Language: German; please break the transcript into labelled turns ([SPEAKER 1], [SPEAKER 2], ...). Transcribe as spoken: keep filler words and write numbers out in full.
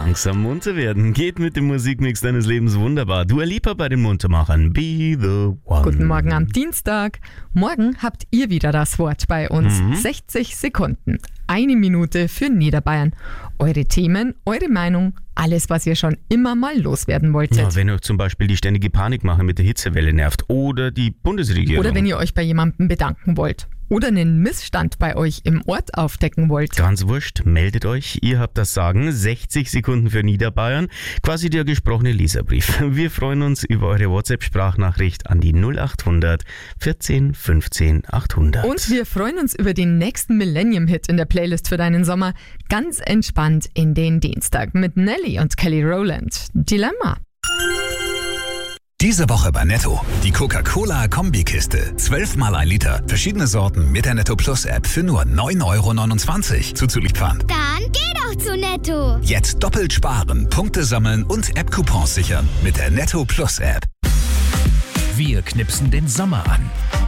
[SPEAKER 1] Langsam munter werden geht mit dem Musikmix deines Lebens wunderbar. Dua Lipa bei den Muntermachern. Be the one.
[SPEAKER 2] Guten Morgen am Dienstag. Morgen habt ihr wieder das Wort bei uns.
[SPEAKER 1] Mhm.
[SPEAKER 2] sechzig Sekunden. Eine Minute für Niederbayern. Eure Themen, eure Meinung, alles, was ihr schon immer mal loswerden wolltet.
[SPEAKER 1] Ja, wenn euch zum Beispiel die ständige Panikmache mit der Hitzewelle nervt oder die Bundesregierung.
[SPEAKER 2] Oder wenn ihr euch bei jemandem bedanken wollt. Oder einen Missstand bei euch im Ort aufdecken wollt.
[SPEAKER 1] Ganz wurscht, meldet euch, ihr habt das Sagen. sechzig Sekunden für Niederbayern, quasi der gesprochene Leserbrief. Wir freuen uns über eure WhatsApp-Sprachnachricht an die null acht hundert vierzehn fünfzehn achthundert.
[SPEAKER 2] Und wir freuen uns über den nächsten Millennium-Hit in der Playlist für deinen Sommer. Ganz entspannt in den Dienstag mit Nelly und Kelly Rowland. Dilemma.
[SPEAKER 3] Diese Woche bei Netto. Die Coca-Cola-Kombikiste. Zwölfmal ein Liter. Verschiedene Sorten mit der Netto Plus App für nur neun Euro neunundzwanzig. Zuzüglich Pfand.
[SPEAKER 4] Dann geh doch zu Netto.
[SPEAKER 3] Jetzt doppelt sparen, Punkte sammeln und App-Coupons sichern mit der Netto Plus App.
[SPEAKER 5] Wir knipsen den Sommer an.